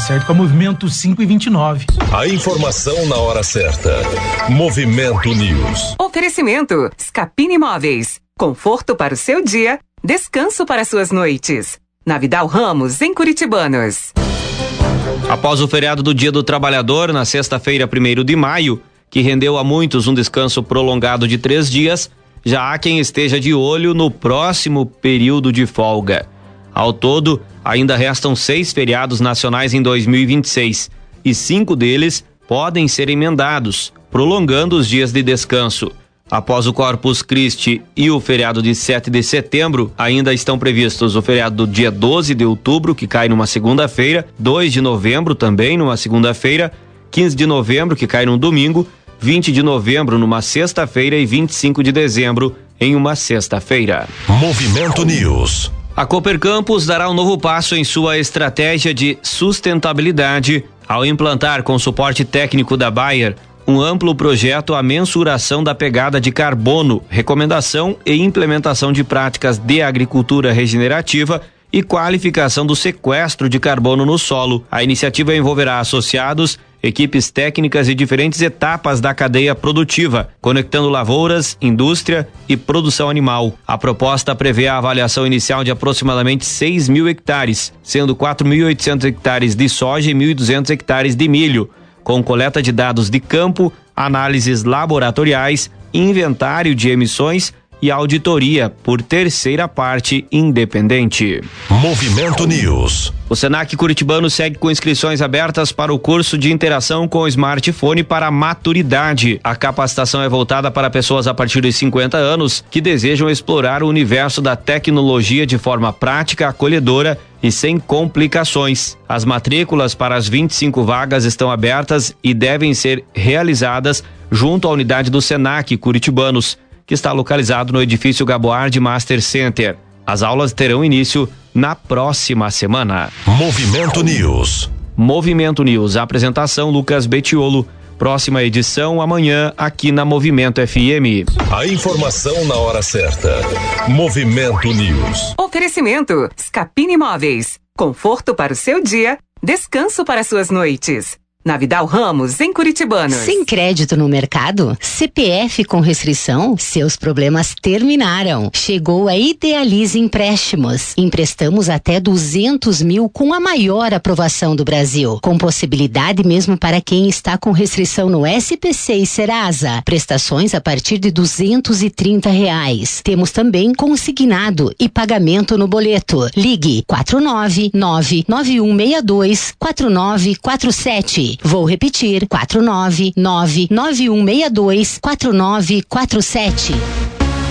certo com a Movimento 5:29. A informação na hora certa. Movimento News. Oferecimento Scapini Imóveis. Conforto para o seu dia, descanso para suas noites. Na Vidal Ramos, em Curitibanos. Após o feriado do Dia do Trabalhador, na sexta-feira, 1º de maio, que rendeu a muitos um descanso prolongado de 3 dias, já há quem esteja de olho no próximo período de folga. Ao todo, ainda restam 6 feriados nacionais em 2026 e 5 deles podem ser emendados, prolongando os dias de descanso. Após o Corpus Christi e o feriado de 7 de setembro, ainda estão previstos o feriado do dia 12 de outubro, que cai numa segunda-feira, 2 de novembro também numa segunda-feira, 15 de novembro, que cai num domingo, 20 de novembro numa sexta-feira e 25 de dezembro em uma sexta-feira. Movimento News. A Cooper Campus dará um novo passo em sua estratégia de sustentabilidade ao implantar, com suporte técnico da Bayer, um amplo projeto à mensuração da pegada de carbono, recomendação e implementação de práticas de agricultura regenerativa e qualificação do sequestro de carbono no solo. A iniciativa envolverá associados, equipes técnicas e diferentes etapas da cadeia produtiva, conectando lavouras, indústria e produção animal. A proposta prevê a avaliação inicial de aproximadamente 6.000 hectares, sendo 4.800 hectares de soja e 1.200 hectares de milho, com coleta de dados de campo, análises laboratoriais, inventário de emissões e auditoria por terceira parte independente. Movimento News. O Senac Curitibano segue com inscrições abertas para o curso de interação com o smartphone para maturidade. A capacitação é voltada para pessoas a partir de 50 anos que desejam explorar o universo da tecnologia de forma prática, acolhedora e sem complicações. As matrículas para as 25 vagas estão abertas e devem ser realizadas junto à unidade do Senac Curitibanos, que está localizado no edifício Gaboard Master Center. As aulas terão início na próxima semana. Movimento News. Movimento News. A apresentação Lucas Betiolo. Próxima edição amanhã aqui na Movimento FM. A informação na hora certa. Movimento News. Oferecimento Scapini Imóveis. Conforto para o seu dia, descanso para suas noites. Na Vidal Ramos, em Curitibanos. Sem crédito no mercado? CPF com restrição? Seus problemas terminaram. Chegou a Idealize Empréstimos. Emprestamos até 200 mil com a maior aprovação do Brasil. Com possibilidade mesmo para quem está com restrição no SPC e Serasa. Prestações a partir de R$230. Temos também consignado e pagamento no boleto. Ligue 499-9162-4947. Vou repetir, 499-9162-4947.